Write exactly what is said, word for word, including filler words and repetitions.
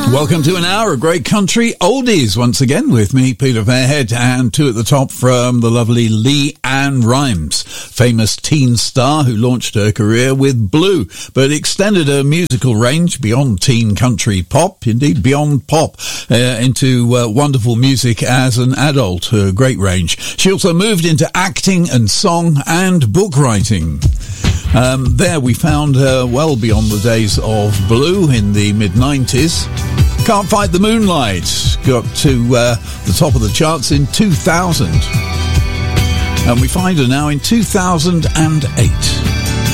Welcome to an hour of great country oldies once again with me, Peter Fairhead, and two at the top from the lovely Lee Ann Rimes, famous teen star who launched her career with Blue, but extended her musical range beyond teen country pop, indeed beyond pop, uh, into uh, wonderful music as an adult, her great range. She also moved into acting and song and book writing. Um, there we found her well beyond the days of Blue in the mid nineties. Can't Fight the Moonlight got to uh, the top of the charts in two thousand. And we find her now in two thousand eight.